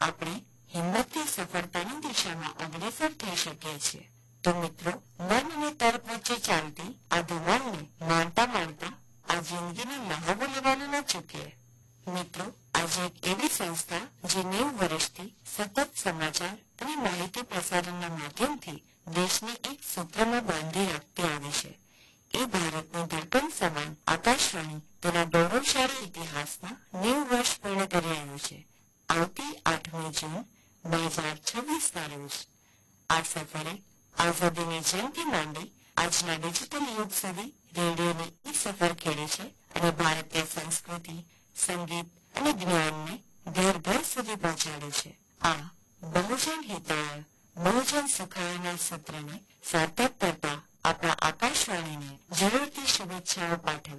આપણે હિંમતથી સફળતાની દિશામાં અગ્રેસર થઈ શકીએ છીએ. તો મિત્રો, મન અને તર્ક વચ્ચે ચાલતી આ ધોવાણને માણતા માણતા આ જિંદગીનો લહાવો લેવાનો ન ચૂકીએ. મિત્રો, આજે એક એવી સંસ્થા જે 90 વર્ષથી સતત સમાચાર અને માહિતી પ્રસારણના માધ્યમથી દેશને એક સૂત્રમાં બાંધી રાખતી આવી છે, એ ભારતની ધડકન સમાન આકાશવાણી તેના ગૌરવશાળી ઇતિહાસમાં 90 વર્ષ પૂર્ણ કરી રહ્યું છે. આવતી 8મી જૂન 2026ના રોજ આ સફરે આઝાદીની જંગથી માંડી આજના ડિજિટલ યુગ સુધી રેડિયોની એ સફર ખેડી છે અને ભારતીય સંસ્કૃતિ, સંગીત અને જ્ઞાનને ઘર ઘર સુધી પહોંચાડ્યું છે. આ બહુજન હિતાય બહુજન સુખાયના સૂત્રને સાર્થક કરતા આપણા આકાશવાણીને જરૂરથી શુભેચ્છાઓ પાઠવીએ.